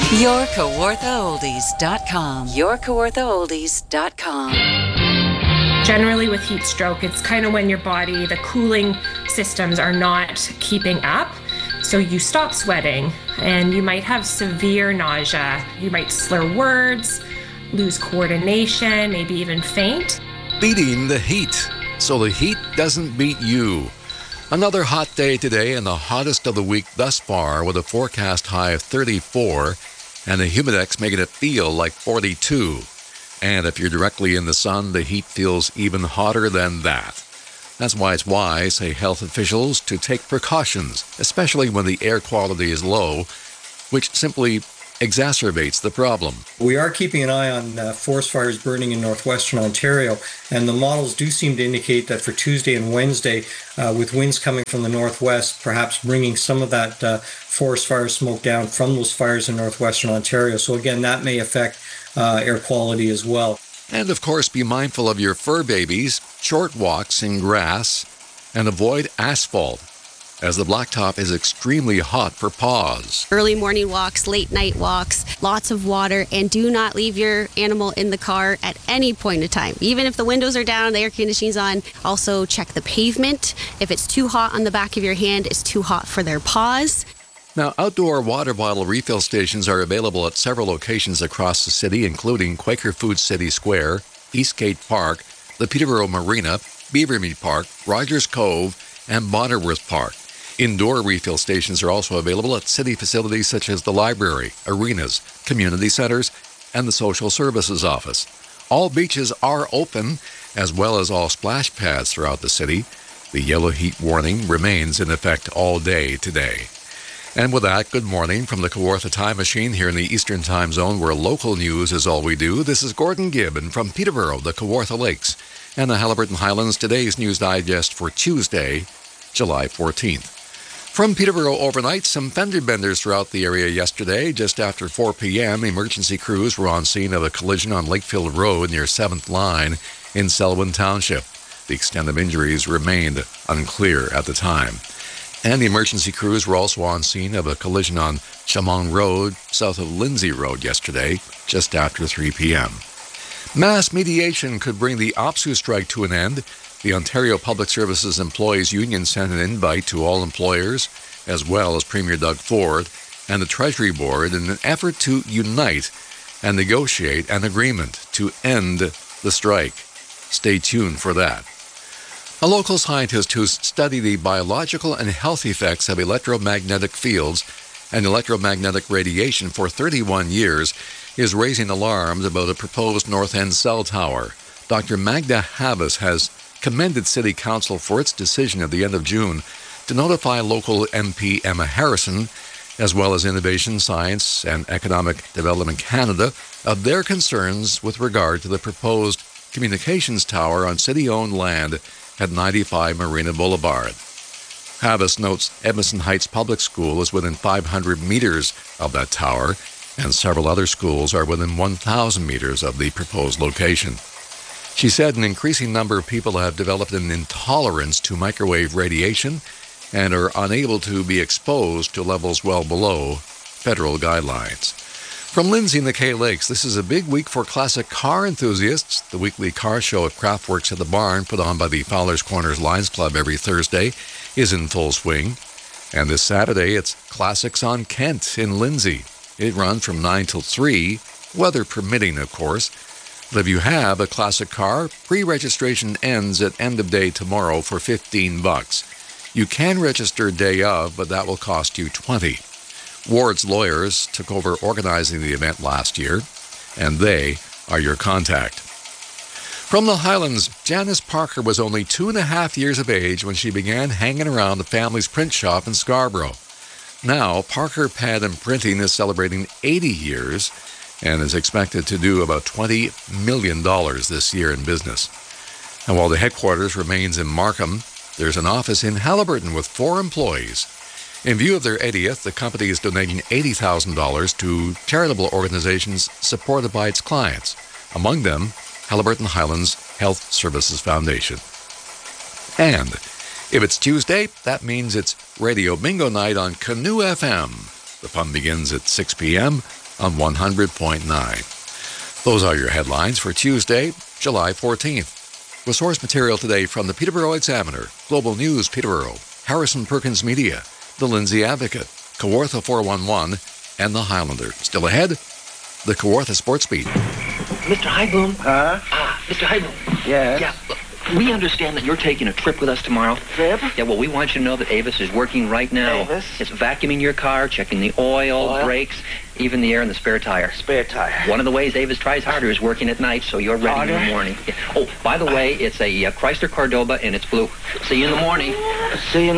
YourKawarthaOldies.com. YourKawarthaOldies.com. Generally with heat stroke, it's kind of when your body, the cooling systems are not keeping up. So you stop sweating and you might have severe nausea. You might slur words, lose coordination, maybe even faint. Beating the heat, so the heat doesn't beat you. Another hot day today and the hottest of the week thus far with a forecast high of 34 and the humidex making it feel like 42. And if you're directly in the sun, the heat feels even hotter than that. That's why it's wise, say health officials, to take precautions, especially when the air quality is low, which simply exacerbates the problem. We are keeping an eye on forest fires burning in northwestern Ontario, and the models do seem to indicate that for Tuesday and Wednesday, with winds coming from the northwest, perhaps bringing some of that forest fire smoke down from those fires in northwestern Ontario. So again, that may affect air quality as well. And of course, be mindful of your fur babies, short walks in grass, and avoid asphalt, as the blacktop is extremely hot for paws. Early morning walks, late night walks, lots of water, and do not leave your animal in the car at any point in time. Even if the windows are down, the air conditioning's on. Also check the pavement. If it's too hot on the back of your hand, it's too hot for their paws. Now, outdoor water bottle refill stations are available at several locations across the city, including Quaker Foods City Square, Eastgate Park, the Peterborough Marina, Beavermead Park, Rogers Cove, and Bonnerworth Park. Indoor refill stations are also available at city facilities such as the library, arenas, community centers, and the social services office. All beaches are open, as well as all splash pads throughout the city. The yellow heat warning remains in effect all day today. And with that, good morning from the Kawartha Time Machine here in the Eastern Time Zone, where local news is all we do. This is Gordon Gibbon from Peterborough, the Kawartha Lakes, and the Haliburton Highlands. Today's News Digest for Tuesday, July 14th. From Peterborough overnight, some fender benders throughout the area yesterday. Just after 4 p.m., emergency crews were on scene of a collision on Lakefield Road near 7th Line in Selwyn Township. The extent of injuries remained unclear at the time. And the emergency crews were also on scene of a collision on Chamon Road, south of Lindsay Road yesterday, just after 3 p.m. Mass mediation could bring the OPSEU strike to an end. The Ontario Public Services Employees Union sent an invite to all employers, as well as Premier Doug Ford and the Treasury Board, in an effort to unite and negotiate an agreement to end the strike. Stay tuned for that. A local scientist who's studied the biological and health effects of electromagnetic fields and electromagnetic radiation for 31 years is raising alarms about a proposed North End cell tower. Dr. Magda Havas has commended City Council for its decision at the end of June to notify local MP Emma Harrison, as well as Innovation, Science and Economic Development Canada, of their concerns with regard to the proposed communications tower on city-owned land at 95 Marina Boulevard. Havas notes Edmondson Heights Public School is within 500 meters of that tower, and several other schools are within 1,000 meters of the proposed location. She said an increasing number of people have developed an intolerance to microwave radiation and are unable to be exposed to levels well below federal guidelines. From Lindsay and the Kay Lakes, this is a big week for classic car enthusiasts. The weekly car show at Craftworks at the Barn, put on by the Fowler's Corners Lions Club every Thursday, is in full swing. And this Saturday, it's Classics on Kent in Lindsay. It runs from 9 till 3, weather permitting, of course. But if you have a classic car, pre-registration ends at end of day tomorrow for $15. You can register day of, but that will cost you $20. Ward's lawyers took over organizing the event last year, and they are your contact. From the Highlands, Janice Parker was only 2.5 years of age when she began hanging around the family's print shop in Scarborough. Now, Parker Pad and Printing is celebrating 80 years and is expected to do about $20 million this year in business. And while the headquarters remains in Markham, there's an office in Haliburton with 4 employees. In view of their 80th, the company is donating $80,000 to charitable organizations supported by its clients, among them Haliburton Highlands Health Services Foundation. And if it's Tuesday, that means it's Radio Bingo Night on Canoe FM. The fun begins at 6 p.m. on 100.9. Those are your headlines for Tuesday, July 14th. With source material today from the Peterborough Examiner, Global News Peterborough, Harrison Perkins Media, The Lindsay Advocate, Kawartha 411, and The Highlander. Still ahead, the Kawartha Sports Beat. Mr. Highbloom? Huh? Mr. Highbloom. Yes? Yeah, look, we understand that you're taking a trip with us tomorrow. Trip? Yeah, well, we want you to know that Avis is working right now. Avis? It's vacuuming your car, checking the oil, brakes, even the air in the spare tire. Spare tire. One of the ways Avis tries harder is working at night, so you're ready in the morning. Yeah. Oh, by the way, it's a Chrysler Cordoba, and it's blue. See you in the morning. See you